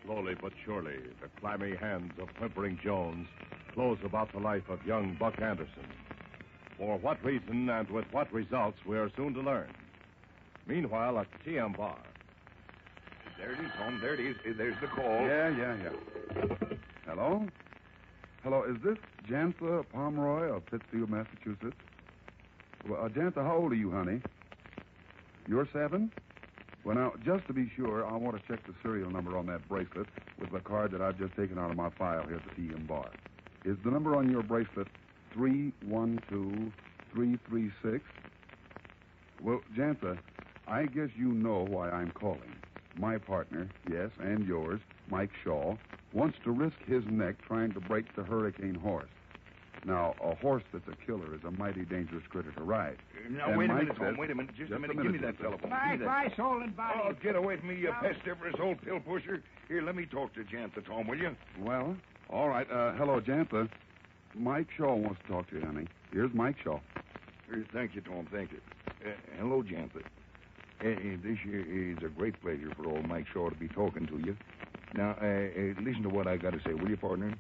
Slowly but surely, the clammy hands of Whimpering Jones close about the life of young Buck Anderson. For what reason and with what results, we are soon to learn. Meanwhile, at TM Bar. There it is, Tom. There it is. There's the call. Yeah. Hello? Hello, is this Jantha Pomeroy of Pittsfield, Massachusetts? Well, Jantha, how old are you, honey? You're 7? Well, now, just to be sure, I want to check the serial number on that bracelet with the card that I've just taken out of my file here at the TM Bar. Is the number on your bracelet 312336? Well, Jantha, I guess you know why I'm calling. My partner, yes, and yours, Mike Shaw, wants to risk his neck trying to break the Hurricane Horse. Now, a horse that's a killer is a mighty dangerous critter to ride. Now, wait a minute, Tom. Wait a minute. Just a minute. Give me that telephone. Bye, soul and body. Oh, get away from me, you pestiferous old pill pusher. Here, let me talk to Jantha, Tom, will you? Well, all right. Hello, Jantha. Mike Shaw wants to talk to you, honey. Here's Mike Shaw. Thank you, Tom. Thank you. Hello, Jantha. This year is a great pleasure for old Mike Shaw to be talking to you. Now, listen to what I got to say, will you, partner?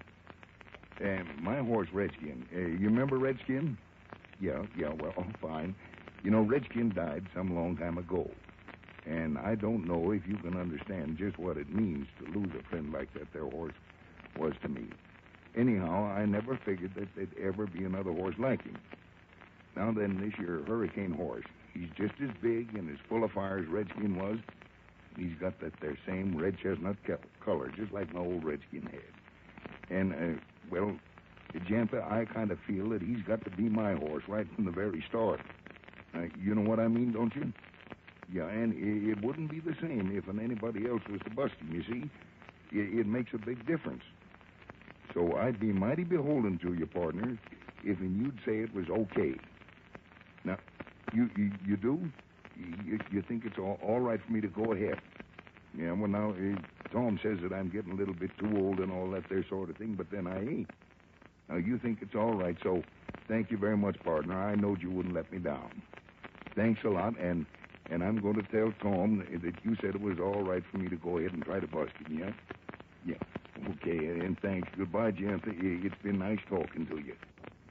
My horse, Redskin. You remember Redskin? Yeah, well, fine. You know, Redskin died some long time ago. And I don't know if you can understand just what it means to lose a friend like that their horse was to me. Anyhow, I never figured that there'd ever be another horse like him. Now then, this year Hurricane Horse, he's just as big and as full of fire as Redskin was. He's got that there same red chestnut color, just like my old Redskin had. And, well, Jantha, I kind of feel that he's got to be my horse right from the very start. You know what I mean, don't you? Yeah, and it wouldn't be the same if anybody else was to bust him, you see. It makes a big difference. So I'd be mighty beholden to you, partner, if you'd say it was okay. Now, you do? You think it's all right for me to go ahead? Yeah, well, now, Tom says that I'm getting a little bit too old and all that there sort of thing, but then I ain't. Now, you think it's all right, so thank you very much, partner. I knowed you wouldn't let me down. Thanks a lot, and I'm going to tell Tom that you said it was all right for me to go ahead and try to bust him, yeah? Yeah. Okay, and thanks. Goodbye, Jantha. It's been nice talking to you.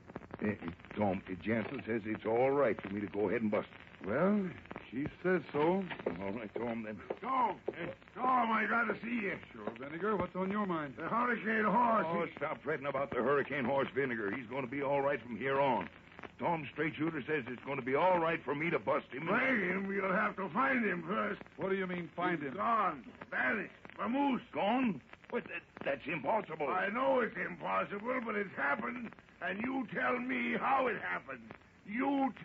Tom, Jantha says it's all right for me to go ahead and bust him. Well, she says so. All right, Tom, then. Tom, I got to see you. Sure, Vinegar. What's on your mind? The Hurricane Horse. Oh, stop fretting about the Hurricane Horse, Vinegar. He's going to be all right from here on. Tom Straight Shooter says it's going to be all right for me to bust him. Bring him? We'll have to find him first. What do you mean, find him? Gone. Vanished. Vamoose. Gone? But that's impossible. I know it's impossible, but it's happened. And you tell me how it happened. You